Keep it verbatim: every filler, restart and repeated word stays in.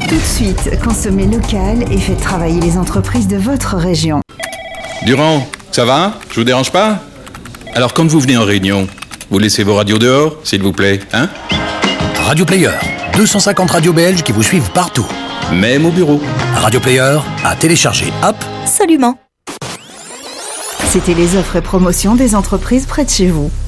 Tout de suite, consommez local et faites travailler les entreprises de votre région. Durand, ça va? Je vous dérange pas? Alors quand vous venez en réunion, vous laissez vos radios dehors, s'il vous plaît, hein? Radio Player, deux cent cinquante radios belges qui vous suivent partout. Même au bureau. Radio Player, à télécharger. Hop. Absolument. C'était les offres et promotions des entreprises près de chez vous.